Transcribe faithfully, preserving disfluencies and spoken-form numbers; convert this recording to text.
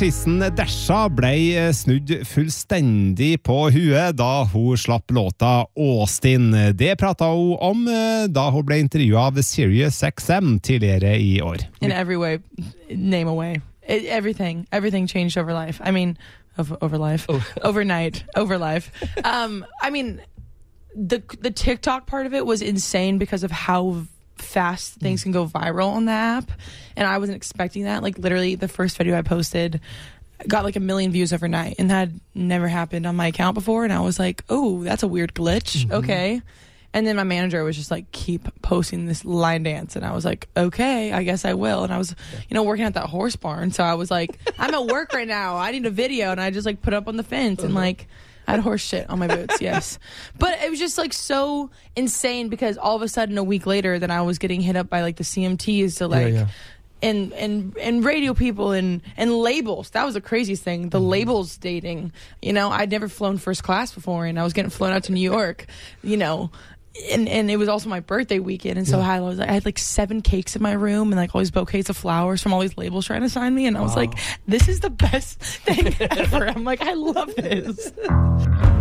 Artisten Desha ble snudd fullstendig på huet da hun slapp låta Austin. Det pratet hun om da hun ble intervjuet av Sirius X M tidligere i år. In every way, name a way. It, everything, everything changed over life. I mean, over, over life, oh. overnight, over life. Um, I mean, the the TikTok part of it was insane because of how fast things can go viral on the app, and I wasn't expecting that. Like literally the first video I posted got like a million views overnight, and that had never happened on my account before, and I was like, oh, that's a weird glitch. Mm-hmm. Okay. And then my manager was just like, keep posting this line dance, and I was like, okay, I guess I will. And I was, you know, working at that horse barn, so I was like, I'm at work right now, I need a video, and I just like put up on the fence uh-huh. and like I had horse shit on my boots, yes. But it was just like so insane because all of a sudden a week later then I was getting hit up by like the C M Ts to like yeah, yeah. And, and and radio people and, and labels. That was the craziest thing. The mm-hmm. labels dating. You know, I'd never flown first class before, and I was getting flown out to New York, you know. And and it was also my birthday weekend, and so yeah. I was like, I had like seven cakes in my room and like all these bouquets of flowers from all these labels trying to sign me, and I was wow. like, this is the best thing ever. I'm like, I love this.